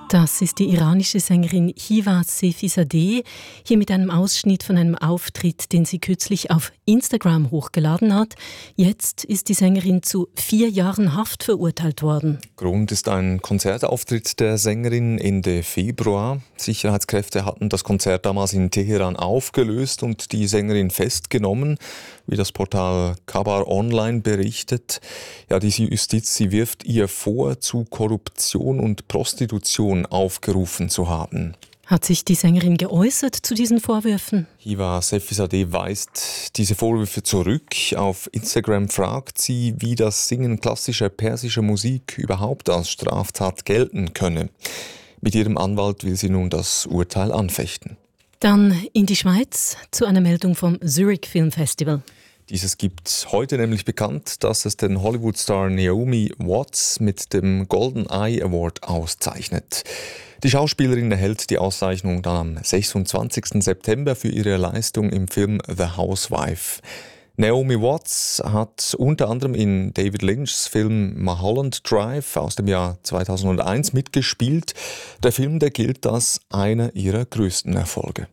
Das ist die iranische Sängerin Hiva Sefizadeh, hier mit einem Ausschnitt von einem Auftritt, den sie kürzlich auf Instagram hochgeladen hat. Jetzt ist die Sängerin zu 4 Jahren Haft verurteilt worden. Grund ist ein Konzertauftritt der Sängerin Ende Februar. Sicherheitskräfte hatten das Konzert damals in Teheran aufgelöst und die Sängerin festgenommen, wie das Portal Khabar Online berichtet. Ja, die Justiz, sie wirft ihr vor, zu Korruption und Prostitution aufgerufen zu haben. Hat sich die Sängerin geäußert zu diesen Vorwürfen? Hiva Sefizadeh weist diese Vorwürfe zurück. Auf Instagram fragt sie, wie das Singen klassischer persischer Musik überhaupt als Straftat gelten könne. Mit ihrem Anwalt will sie nun das Urteil anfechten. Dann in die Schweiz zu einer Meldung vom Zurich Film Festival. Dieses gibt heute nämlich bekannt, dass es den Hollywood-Star Naomi Watts mit dem Golden Eye Award auszeichnet. Die Schauspielerin erhält die Auszeichnung dann am 26. September für ihre Leistung im Film The Housewife. Naomi Watts hat unter anderem in David Lynchs Film Mulholland Drive aus dem Jahr 2001 mitgespielt. Der Film, der gilt als einer ihrer größten Erfolge.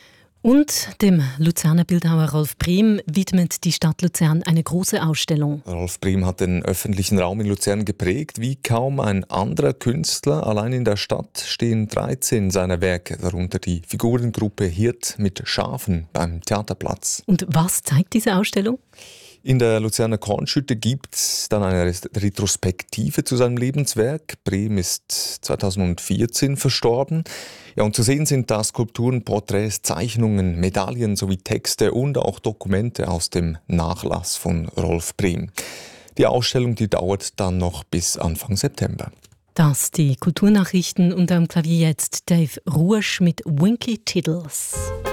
Und dem Luzerner Bildhauer Rolf Briem widmet die Stadt Luzern eine große Ausstellung. Rolf Briem hat den öffentlichen Raum in Luzern geprägt wie kaum ein anderer Künstler. Allein in der Stadt stehen 13 seiner Werke, darunter die Figurengruppe Hirt mit Schafen beim Theaterplatz. Und was zeigt diese Ausstellung? In der Luzerner Kornschütte gibt es dann eine Retrospektive zu seinem Lebenswerk. Briem ist 2014 verstorben. Ja, und zu sehen sind da Skulpturen, Porträts, Zeichnungen, Medaillen sowie Texte und auch Dokumente aus dem Nachlass von Rolf Briem. Die Ausstellung, die dauert dann noch bis Anfang September. Das die Kulturnachrichten und am Klavier jetzt Dave Ruesch mit Winky Tiddles.